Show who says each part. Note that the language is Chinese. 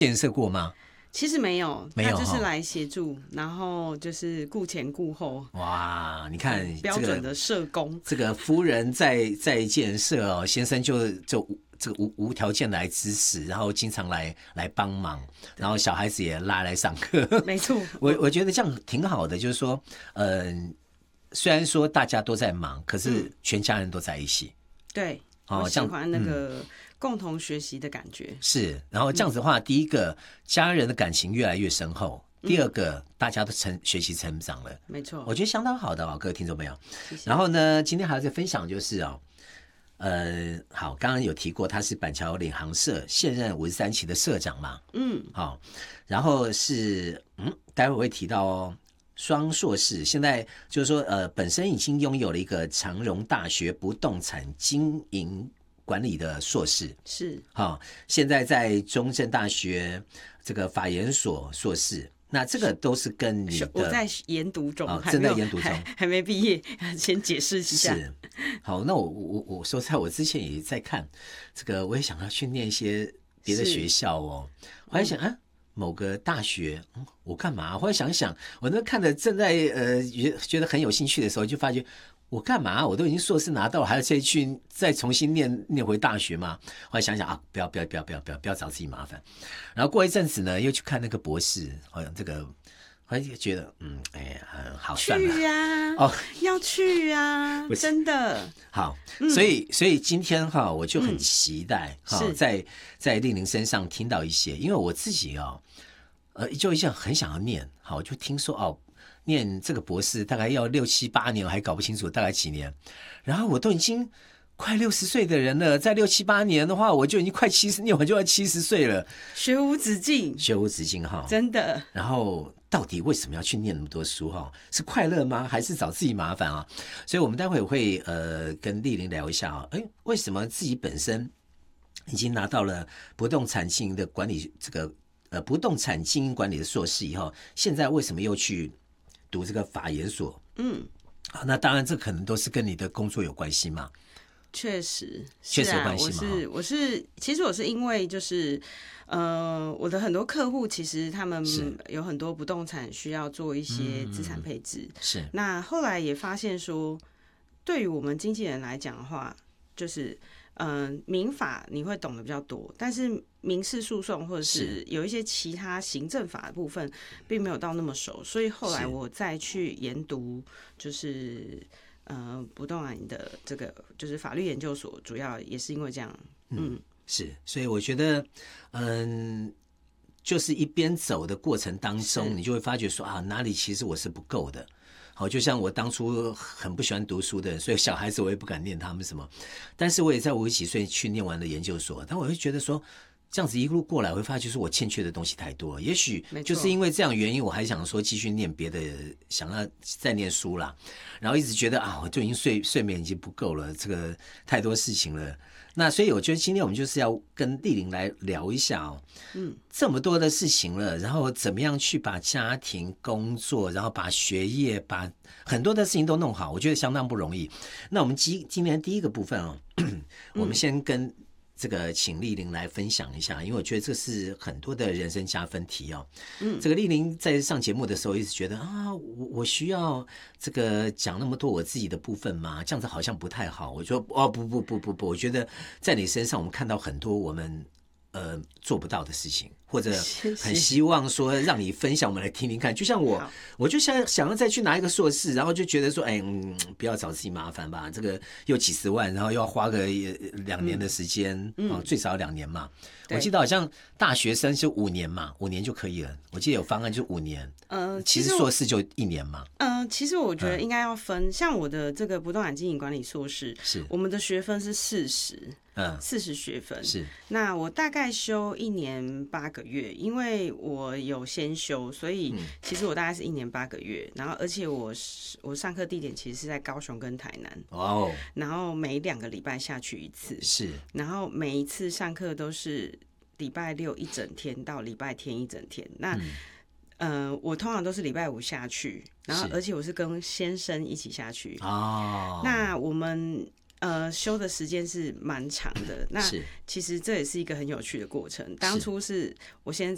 Speaker 1: 建设过吗？
Speaker 2: 其实没有，
Speaker 1: 没有
Speaker 2: 他就是来协助，然后就是顾前顾后。
Speaker 1: 哇，你看
Speaker 2: 标准的社工，
Speaker 1: 这个夫人在建设哦，先生就这个无条件来支持，然后经常来帮忙，然后小孩子也拉来上课。
Speaker 2: 没错，
Speaker 1: 我觉得这样挺好的，就是说，虽然说大家都在忙，可是全家人都在一起。
Speaker 2: 对，我喜欢那个共同学习的感觉。
Speaker 1: 是，然后这样子的话，第一个家人的感情越来越深厚，第二个大家都学习成长了，
Speaker 2: 没错，
Speaker 1: 我觉得相当好的哦，各位听众朋友。
Speaker 2: 谢谢。
Speaker 1: 然后呢，今天还要再分享就是哦，好，刚刚有提过他是板桥领航社现任53期的社长嘛，好，然后是待会会提到哦。双硕士现在就是说，本身已经拥有了一个长荣大学不动产经营管理的硕士，
Speaker 2: 是
Speaker 1: 好，现在在中正大学这个法研所硕士，那这个都是跟你的
Speaker 2: 我在研读中，
Speaker 1: 正在研读中，
Speaker 2: 还没毕业，先解释一下。
Speaker 1: 是，好，那我说实在，我之前也在看这个，我也想要去念一些别的学校哦，我还想某个大学，我干嘛？后来想一想，我那看的正在觉得很有兴趣的时候，就发觉我干嘛？我都已经硕士拿到了，还要再重新念回大学吗？后来想想不要找自己麻烦。然后过一阵子呢，又去看那个博士，好像这个。我就觉得，好，算了，
Speaker 2: 去啊，要去啊，真的
Speaker 1: 好，所以今天哈，我就很期待在令玲身上听到一些，因为我自己就一直很想要念，好，我就听说念这个博士大概要6、7、8年，我还搞不清楚大概几年，然后我都已经快60岁的人了，在6、7、8年的话，我就已经快念完就要70岁了，
Speaker 2: 学无止境，
Speaker 1: 学无止境哈，
Speaker 2: 真的。
Speaker 1: 然后到底为什么要去念那么多书哈？是快乐吗？还是找自己麻烦啊？所以我们待会会跟丽玲聊一下为什么自己本身已经拿到了不动产经营的管理这个不动产经营管理的硕士以后，现在为什么又去读这个法研所？好，那当然这可能都是跟你的工作有关系嘛。
Speaker 2: 确实
Speaker 1: 有关系嘛。
Speaker 2: 其实我是因为就是我的很多客户其实他们有很多不动产需要做一些资产配置，
Speaker 1: 是。
Speaker 2: 那后来也发现说，对于我们经纪人来讲的话，就是民法你会懂得比较多，但是民事诉讼或者是有一些其他行政法的部分并没有到那么熟，所以后来我再去研读就是不动产的这个就是法律研究所，主要也是因为这样。
Speaker 1: 是，所以我觉得就是一边走的过程当中，你就会发觉说哪里其实我是不够的。好，就像我当初很不喜欢读书的人，所以小孩子我也不敢念他们什么，但是我也在50几岁去念完了研究所，但我会觉得说这样子一路过来，我会发觉就是我欠缺的东西太多，也许就是因为这样原因，我还想说继续念别的，想要再念书啦，然后一直觉得我就已经睡眠已经不够了，这个太多事情了。那所以我觉得今天我们就是要跟丽玲来聊一下这么多的事情了，然后怎么样去把家庭、工作，然后把学业，把很多的事情都弄好，我觉得相当不容易。那我们今天第一个部分我们先跟这个请丽玲来分享一下，因为我觉得这是很多的人生加分题这个丽玲在上节目的时候一直觉得我需要这个讲那么多我自己的部分吗？这样子好像不太好。我说不，我觉得在你身上我们看到很多我们做不到的事情，或者很希望说让你分享，我们来听听看。就像我就想要再去拿一个硕士，然后就觉得说不要找自己麻烦吧，这个又几十万，然后又要花个2年的时间最少2年嘛。我记得好像大学生就5年嘛，5年就可以了。我记得有方案就5年，其实硕士就1年嘛。
Speaker 2: 其实我觉得应该要分，像我的这个不动产经营管理硕士，我们的学分是40学分，
Speaker 1: 是。
Speaker 2: 那我大概修1年8个月，因为我有先修，所以其实我大概是1年8个月。然后而且我上课地点其实是在高雄跟台南，然后每2个礼拜下去1次，
Speaker 1: 是。然
Speaker 2: 后每一次上课都是礼拜6一整天到礼拜天一整天。那我通常都是礼拜5下去，然后而且我是跟先生一起下去。那我们修的时间是蛮长的。那其实这也是一个很有趣的过程。当初是我先生